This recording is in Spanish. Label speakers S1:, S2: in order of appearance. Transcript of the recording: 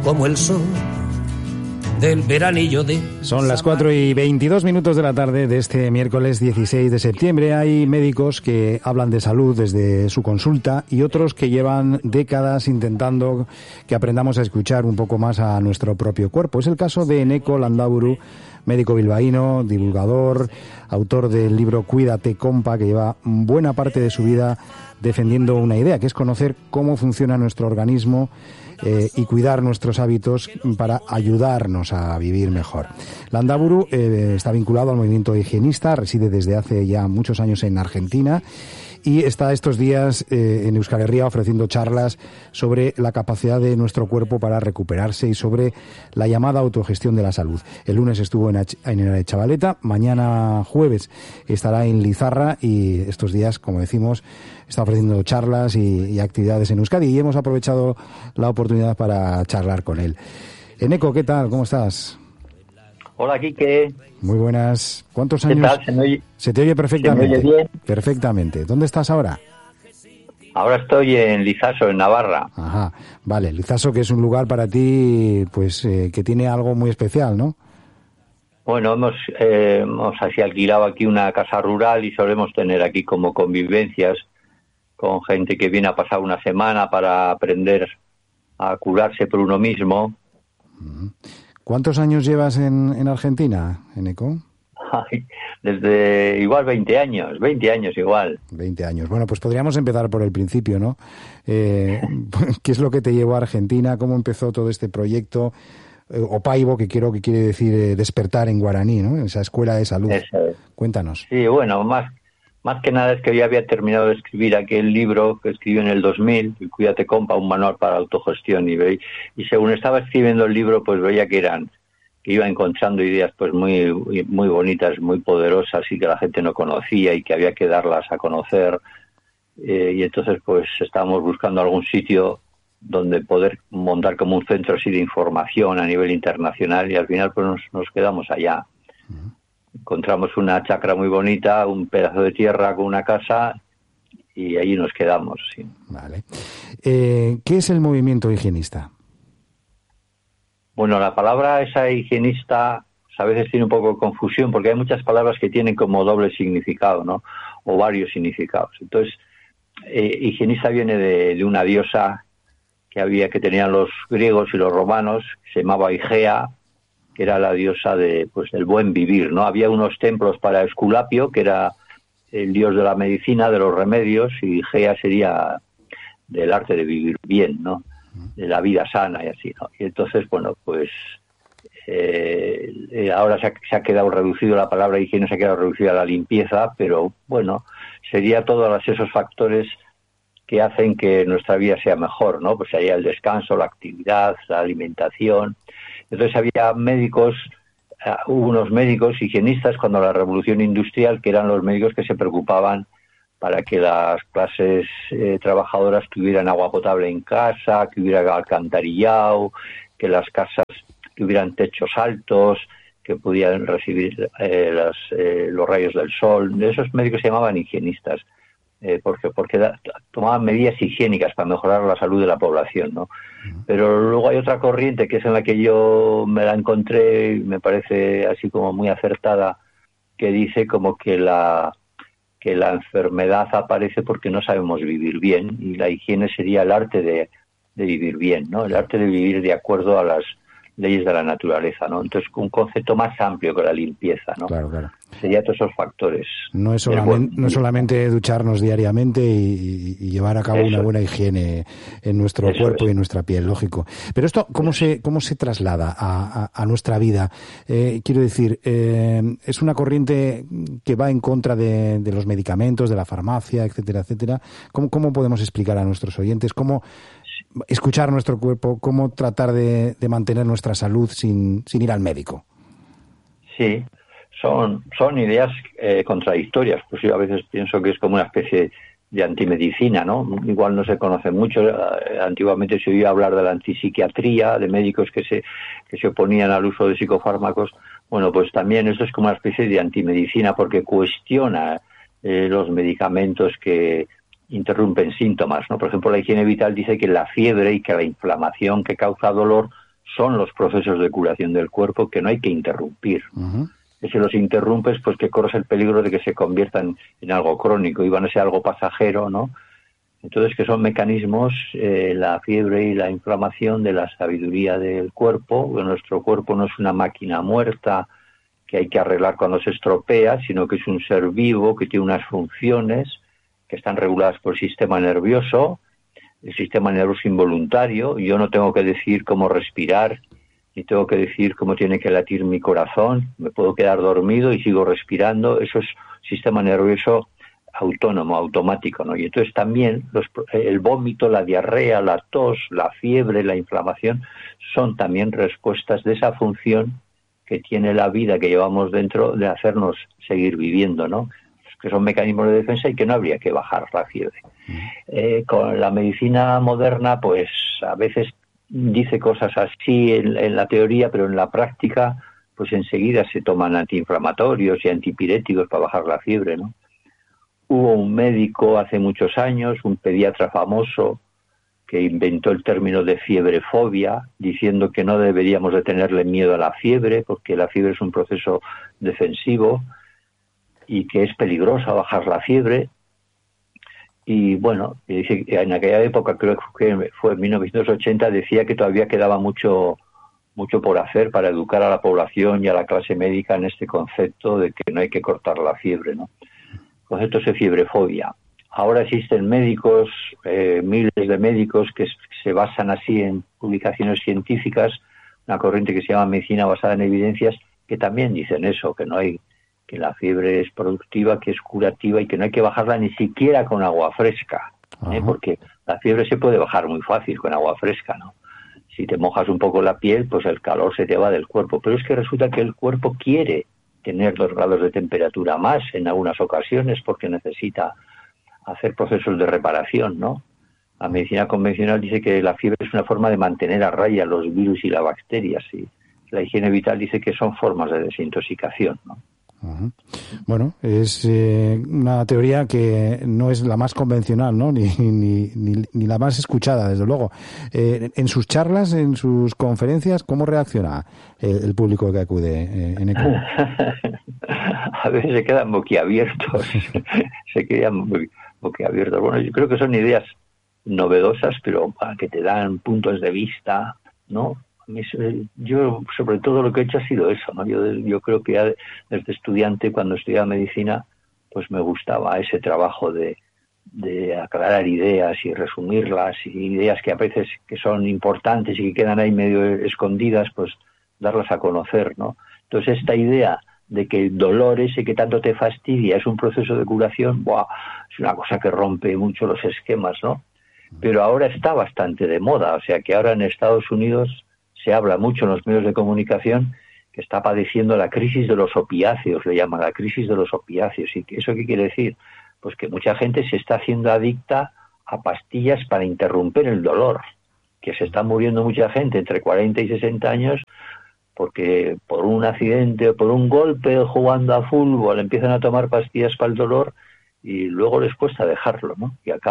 S1: como el sol del veranillo de...
S2: Son las 4:22 de la tarde de este miércoles 16 de septiembre. Hay médicos que hablan de salud desde su consulta y otros que llevan décadas intentando que aprendamos a escuchar un poco más a nuestro propio cuerpo. Es el caso de Eneko Landaburu, médico bilbaíno, divulgador, autor del libro Cuídate, compa, que lleva buena parte de su vida defendiendo una idea, que es conocer cómo funciona nuestro organismo y cuidar nuestros hábitos para ayudarnos a vivir mejor. Landaburu está vinculado al movimiento higienista, reside desde hace ya muchos años en Argentina y está estos días en Euskal Herria ofreciendo charlas sobre la capacidad de nuestro cuerpo para recuperarse y sobre la llamada autogestión de la salud. El lunes estuvo en Aretxabaleta, mañana jueves estará en Lizarra y estos días, como decimos, está ofreciendo charlas y actividades en Euskadi y hemos aprovechado la oportunidad para charlar con él. Eneko, ¿qué tal? ¿Cómo estás?
S3: Hola, Quique.
S2: Muy buenas. ¿Cuántos años?
S3: ¿Qué tal?
S2: Se te oye perfectamente.
S3: ¿Se me oye bien?
S2: Perfectamente. ¿Dónde estás ahora?
S3: Ahora estoy en Lizaso, en Navarra.
S2: Ajá, vale. Lizaso, que es un lugar para ti, pues, que tiene algo muy especial, ¿no?
S3: Bueno, hemos así alquilado aquí una casa rural y solemos tener aquí como convivencias con gente que viene a pasar una semana para aprender a curarse por uno mismo.
S2: ¿Cuántos años llevas en Argentina, Eneko?
S3: Desde igual 20 años igual.
S2: 20 años. Bueno, pues podríamos empezar por el principio, ¿no? ¿Qué es lo que te llevó a Argentina? ¿Cómo empezó todo este proyecto? Opaibo, que quiere decir despertar en guaraní, ¿no? Esa escuela de salud.
S3: Eso es.
S2: Cuéntanos.
S3: Sí, bueno, más que nada es que yo había terminado de escribir aquel libro que escribí en el 2000, el Cuídate, compa, un manual para autogestión, y según estaba escribiendo el libro, pues veía que iba encontrando ideas pues muy bonitas, muy poderosas y que la gente no conocía y que había que darlas a conocer, y entonces pues estábamos buscando algún sitio donde poder montar como un centro así de información a nivel internacional y al final pues nos quedamos allá. Encontramos una chacra muy bonita, un pedazo de tierra con una casa y allí nos quedamos. Sí.
S2: Vale. ¿Qué es el movimiento higienista?
S3: Bueno, la palabra esa higienista a veces tiene un poco de confusión porque hay muchas palabras que tienen como doble significado, ¿no? O varios significados. Entonces, higienista viene de una diosa que tenían los griegos y los romanos, que se llamaba Igea, que era la diosa del buen vivir, ¿no? Había unos templos para Esculapio, que era el dios de la medicina, de los remedios, y Gea sería del arte de vivir bien, ¿no? De la vida sana y así, ¿no? Y entonces, bueno, pues ahora se ha quedado reducido la palabra higiene, se ha quedado reducida a la limpieza, pero bueno, sería todos esos factores que hacen que nuestra vida sea mejor, ¿no? Pues sería el descanso, la actividad, la alimentación. Entonces había hubo unos médicos higienistas cuando la revolución industrial, que eran los médicos que se preocupaban para que las clases trabajadoras tuvieran agua potable en casa, que hubiera alcantarillado, que las casas tuvieran techos altos, que pudieran recibir los rayos del sol. De esos médicos se llamaban higienistas, porque tomaban medidas higiénicas para mejorar la salud de la población, ¿no? Pero luego hay otra corriente que es en la que yo me la encontré y me parece así como muy acertada, que dice como que la enfermedad aparece porque no sabemos vivir bien y la higiene sería el arte de vivir bien, ¿no? El arte de vivir de acuerdo a las leyes de la naturaleza, ¿no? Entonces, un concepto más amplio que la limpieza, ¿no?
S2: Claro.
S3: Sería todos esos factores.
S2: No es solamente ducharnos diariamente y llevar a cabo una buena higiene en nuestro cuerpo y en nuestra piel, lógico. Pero esto, ¿cómo se traslada a nuestra vida? Quiero decir, es una corriente que va en contra de los medicamentos, de la farmacia, etcétera, etcétera. ¿Cómo podemos explicar a nuestros oyentes cómo escuchar nuestro cuerpo, cómo tratar de mantener nuestra salud sin ir al médico?
S3: Sí, son ideas contradictorias. Pues yo a veces pienso que es como una especie de antimedicina, ¿no? Igual no se conoce mucho. Antiguamente se oía hablar de la antipsiquiatría, de médicos que se oponían al uso de psicofármacos. Bueno, pues también esto es como una especie de antimedicina porque cuestiona los medicamentos que interrumpen síntomas, ¿no? Por ejemplo, la higiene vital dice que la fiebre y que la inflamación que causa dolor son los procesos de curación del cuerpo que no hay que interrumpir. Que si los interrumpes, pues que corres el peligro de que se conviertan en algo crónico y van a ser algo pasajero, ¿no? Entonces, que son mecanismos, la fiebre y la inflamación de la sabiduría del cuerpo. Nuestro cuerpo no es una máquina muerta que hay que arreglar cuando se estropea, sino que es un ser vivo que tiene unas funciones que están reguladas por el sistema nervioso involuntario. Yo no tengo que decir cómo respirar, ni tengo que decir cómo tiene que latir mi corazón. Me puedo quedar dormido y sigo respirando. Eso es sistema nervioso autónomo, automático, ¿no? Y entonces también el vómito, la diarrea, la tos, la fiebre, la inflamación son también respuestas de esa función que tiene la vida que llevamos dentro de hacernos seguir viviendo, ¿no? Que son mecanismos de defensa y que no habría que bajar la fiebre. Con la medicina moderna, pues a veces dice cosas así en la teoría, pero en la práctica, pues enseguida se toman antiinflamatorios y antipiréticos para bajar la fiebre, ¿no? Hubo un médico hace muchos años, un pediatra famoso, que inventó el término de fiebrefobia, diciendo que no deberíamos de tenerle miedo a la fiebre, porque la fiebre es un proceso defensivo y que es peligrosa bajar la fiebre. Y bueno, en aquella época, creo que fue en 1980, decía que todavía quedaba mucho por hacer para educar a la población y a la clase médica en este concepto de que no hay que cortar la fiebre, ¿no? El concepto es de fiebrefobia. Ahora existen médicos, miles de médicos que se basan así en publicaciones científicas, una corriente que se llama medicina basada en evidencias, que también dicen eso, que la fiebre es productiva, que es curativa y que no hay que bajarla ni siquiera con agua fresca, porque la fiebre se puede bajar muy fácil con agua fresca, ¿no? Si te mojas un poco la piel, pues el calor se te va del cuerpo, pero es que resulta que el cuerpo quiere tener 2 grados de temperatura más en algunas ocasiones porque necesita hacer procesos de reparación, ¿no? La medicina convencional dice que la fiebre es una forma de mantener a raya los virus y las bacterias, y la higiene vital dice que son formas de desintoxicación, ¿no?
S2: Bueno, es una teoría que no es la más convencional, ¿no? Ni la más escuchada, desde luego. En sus charlas, en sus conferencias, ¿cómo reacciona el público que acude en ECO?
S3: A veces se quedan boquiabiertos. Bueno, yo creo que son ideas novedosas, pero que te dan puntos de vista, ¿no? Yo, sobre todo, lo que he hecho ha sido eso, ¿no? Yo creo que ya desde estudiante, cuando estudiaba medicina, pues me gustaba ese trabajo de aclarar ideas y resumirlas, y ideas que a veces que son importantes y que quedan ahí medio escondidas, pues darlas a conocer, ¿no? Entonces, esta idea de que el dolor ese que tanto te fastidia es un proceso de curación, ¡buah!, es una cosa que rompe mucho los esquemas, ¿no? Pero ahora está bastante de moda, o sea que ahora en Estados Unidos se habla mucho en los medios de comunicación que está padeciendo la crisis de los opiáceos, le llaman la crisis de los opiáceos. ¿Y eso qué quiere decir? Pues que mucha gente se está haciendo adicta a pastillas para interrumpir el dolor, que se está muriendo mucha gente entre 40 y 60 años porque por un accidente o por un golpe jugando a fútbol empiezan a tomar pastillas para el dolor y luego les cuesta dejarlo, ¿no? Y